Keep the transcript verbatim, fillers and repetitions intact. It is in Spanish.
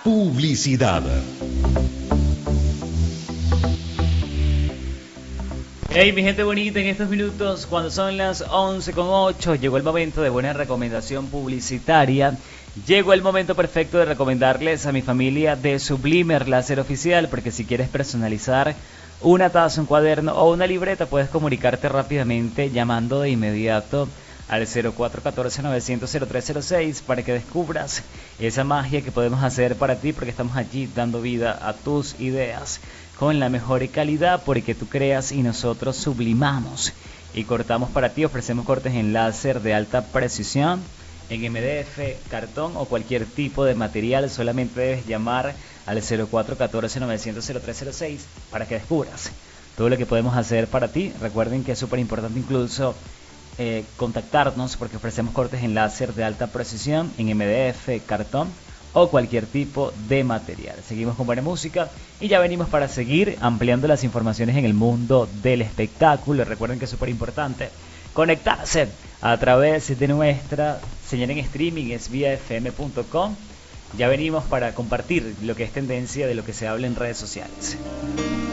Publicidad. Hey, mi gente bonita, en estos minutos, cuando son las once con ocho, llegó el momento de buena recomendación publicitaria. Llegó el momento perfecto de recomendarles a mi familia de Sublimer Láser Oficial, porque si quieres personalizar una taza, un cuaderno o una libreta, puedes comunicarte rápidamente llamando de inmediato al cero cuatro uno cuatro nueve cero cero cero tres cero seis para que descubras esa magia que podemos hacer para ti, porque estamos allí dando vida a tus ideas con la mejor calidad, porque tú creas y nosotros sublimamos y cortamos para ti. Ofrecemos cortes en láser de alta precisión, en M D F, cartón o cualquier tipo de material. Solamente debes llamar al cero cuatro uno cuatro nueve cero cero cero tres cero seis para que descubras todo lo que podemos hacer para ti. Recuerden que es súper importante incluso eh, contactarnos, porque ofrecemos cortes en láser de alta precisión, en M D F, cartón o cualquier tipo de material. Seguimos con buena música y ya venimos para seguir ampliando las informaciones en el mundo del espectáculo. Recuerden que es súper importante conectarse a través de nuestra señal en streaming, es vía f m punto com. Ya venimos para compartir lo que es tendencia, de lo que se habla en redes sociales.